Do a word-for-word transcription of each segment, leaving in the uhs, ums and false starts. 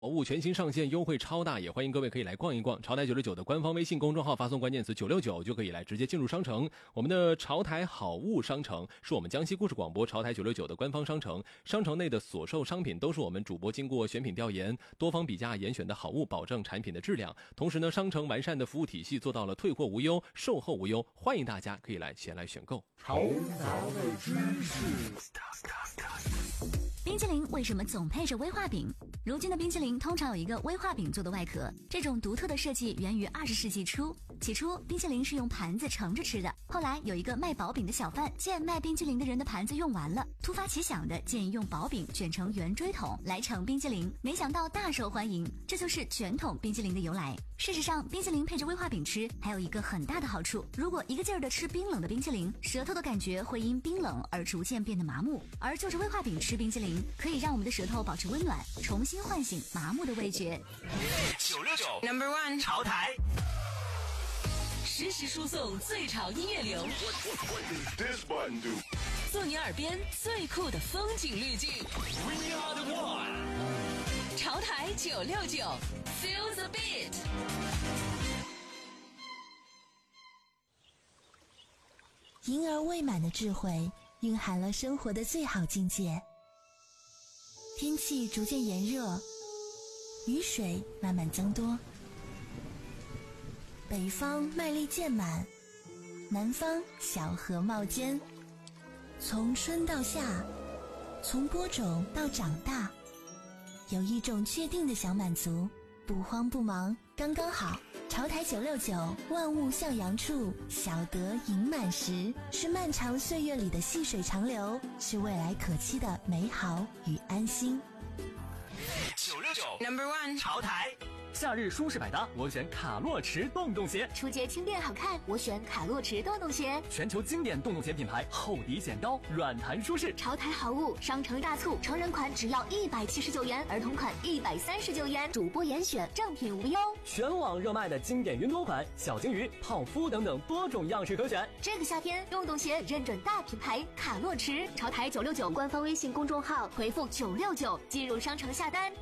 好物全新上线，优惠超大，也欢迎各位可以来逛一逛潮台九六九的官方微信公众号，发送关键词九六九就可以来直接进入商城。我们的潮台好物商城是我们江西故事广播潮台九六九的官方商城，商城内的所售商品都是我们主播经过选品调研、多方比价严选的好物，保证产品的质量。同时呢，商城完善的服务体系做到了退货无忧、售后无忧，欢迎大家可以来前来选购。 潮台的知识。 冰淇淋为什么总配着威化饼？如今的冰淇淋通常有一个威化饼做的外壳，这种独特的设计源于二十世纪初。起初，冰淇淋是用盘子盛着吃的，后来有一个卖薄饼的小贩见卖冰淇淋的人的盘子用完了，突发奇想的建议用薄饼卷成圆锥筒来盛冰淇淋，没想到大受欢迎，这就是卷筒冰淇淋的由来。事实上，冰淇淋配着威化饼吃还有一个很大的好处，如果一个劲儿的吃冰冷的冰淇淋，舌头的感觉会因冰冷而逐渐变得麻木，而就着威化饼吃冰淇淋可以让我们的舌头保持温暖，重新唤醒麻木的味觉。 九六九 Number One 潮台， 实时输送最潮音乐流，做你耳边最酷的风景滤镜。 We are the one， 潮台九六九 ，Feel the beat。 婴儿未满的智慧，蕴含了生活的最好境界。天气逐渐炎热，雨水慢慢增多，北方麦粒渐满，南方小荷冒尖。从春到夏，从播种到长大，有一种确定的小满足，不慌不忙，刚刚好。潮台九六九，万物向阳处，小得盈满时，是漫长岁月里的细水长流，是未来可期的美好与安心。 九六九 Number One 潮台。 夏日舒适百搭，我选卡洛驰洞洞鞋； 出街轻便好看，我选卡洛驰洞洞鞋。 全球经典洞洞鞋品牌，厚底显高，软弹舒适。 潮台好物商城大促，成人款只要一百七十九元，儿童款一百三十九元，主播严选，正品无忧。 全网热卖的经典云朵款、小金鱼、泡芙等等多种样式可选。 这个夏天，洞洞鞋认准大品牌卡洛驰。潮台九六九官方微信公众号回复九六九进入商城下单。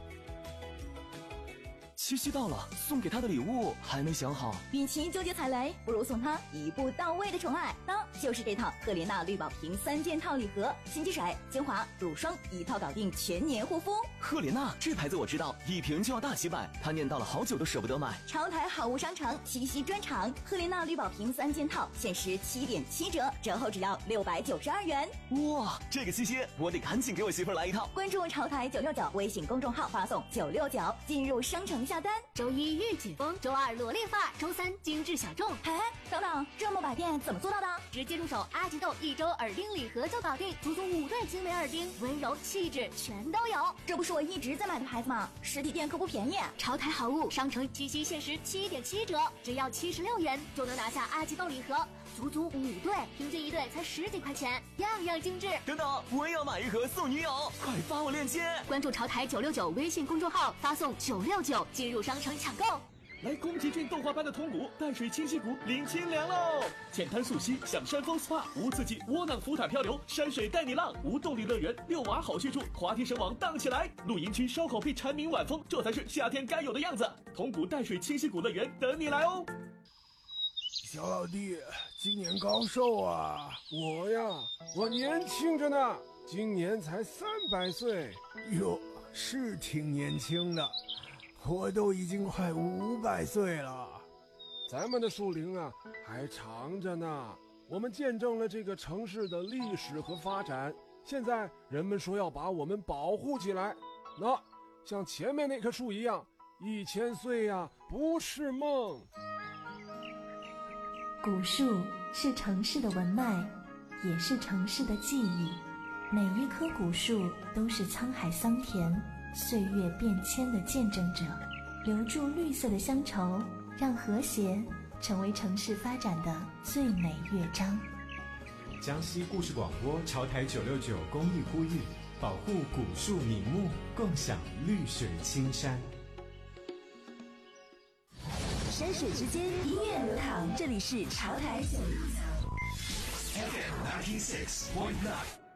七夕到了，送给他的礼物还没想好。 与其纠结踩雷，不如送他一步到位的宠爱。当就是这套赫莲娜绿宝瓶三件套礼盒，洗洁水、精华、乳霜一套搞定全年护肤。 赫莲娜这牌子我知道，一瓶就要大几百，他念叨了好久都舍不得买。 潮台好物商城七夕专场，赫莲娜绿宝瓶三件套限时七点七折，折后只要六百九十二元。 哇，这个七夕我得赶紧给我媳妇来一套。 关注潮台九六九微信公众号，发送九六九进入商城下单。 周一御姐风，周二萝莉发，周三精致小众。 哎，等等，这么百变怎么做到的？ 直接入手阿吉豆一周耳钉礼盒就搞定，足足五对精美耳钉，温柔气质全都有。 这不是我一直在买的牌子吗？实体店可不便宜。 潮台好物商城七夕限时七点七折，只要七十六元就能拿下阿吉豆礼盒，足足五对，平均一对才十几块钱，样样精致。 等等，我也要买一盒送女友，快发我链接。 关注潮台九六九微信公众号，发送九六九进入商城抢购。 来宫崎骏动画般的通谷淡水清溪谷领清凉喽！浅滩溯溪，享山峰 S P A， 无刺激窝囊浮塔漂流，山水带你浪，无动力乐园，遛娃好去处，滑梯绳网荡起来，露营区烧烤屁蝉鸣晚风，这才是夏天该有的样子。通谷淡水清溪谷乐园等你来哦！ 小老弟，今年高寿啊？我呀，我年轻着呢，今年才三百岁。哟，是挺年轻的。我都已经快五百岁了，咱们的树龄啊还长着呢。我们见证了这个城市的历史和发展，现在人们说要把我们保护起来。那像前面那棵树一样，一千岁呀、啊、不是梦。 古树是城市的文脉，也是城市的记忆。每一棵古树都是沧海桑田岁月变迁的见证者，留住绿色的乡愁，让和谐成为城市发展的最美乐章。 江西故事广播潮台九六九公益呼吁，保护古树名木，共享绿水青山。 山水之间，音乐流淌，这里是潮台九六九。 F M ninety six point nine。